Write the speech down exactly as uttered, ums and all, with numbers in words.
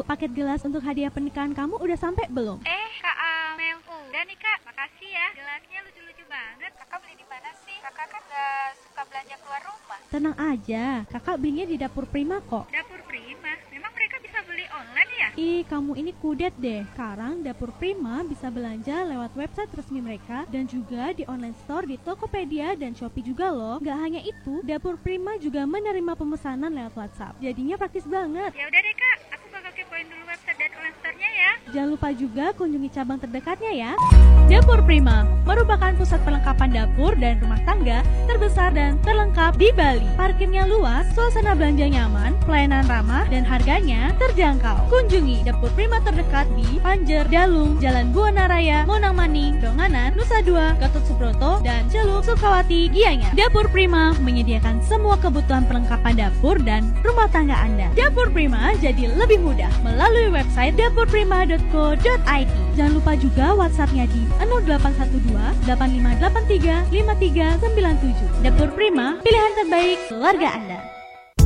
paket gelas untuk hadiah pernikahan kamu udah sampai belum? Eh, Kak Amel, udah nih Kak, makasih ya. Gelasnya lucu-lucu banget. Kakak beli di mana sih? Kakak kan gak suka belanja keluar rumah. Tenang aja, kakak belinya di Dapur Prima kok. Dapur Prima? Memang mereka bisa beli online ya? Ih, kamu ini kudet deh. Sekarang Dapur Prima bisa belanja lewat website resmi mereka dan juga di online store di Tokopedia dan Shopee juga loh. Gak hanya itu, Dapur Prima juga menerima pemesanan lewat WhatsApp. Jadinya praktis banget. Ya udah deh Kak, aku bakal kepoin dulu website dan online store-nya ya. Jangan lupa juga kunjungi cabang terdekatnya ya. Dapur Prima merupakan pusat perlengkapan dapur dan rumah tangga terbesar dan terlengkap di Bali. Parkirnya luas, suasana belanja nyaman, pelayanan ramah, dan harganya terjangkau. Kunjungi Dapur Prima terdekat di Panjer, Dalung, Jalan Buana Raya, Monang Maning, Donganan, Nusa Dua, Gatot Subroto, dan Celuk, Sukawati, Gianyar. Dapur Prima menyediakan semua kebutuhan perlengkapan dapur dan rumah tangga Anda. Dapur Prima jadi lebih mudah melalui website dapur prima dot co dot i d. Jangan lupa juga WhatsApp-nya di nol delapan satu dua delapan lima delapan tiga lima tiga sembilan tujuh. Dapur Prima, pilihan terbaik keluarga Anda.